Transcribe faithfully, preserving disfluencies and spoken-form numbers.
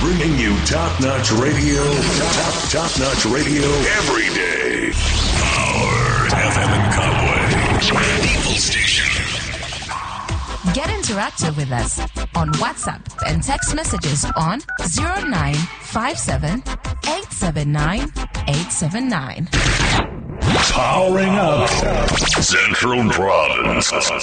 Bringing you top-notch radio, top, top-notch radio every day. Power F M in Conway. People Station. Get interactive with us on WhatsApp and text messages on zero nine five seven, eight seven nine, eight seven nine. Powering up Central Province.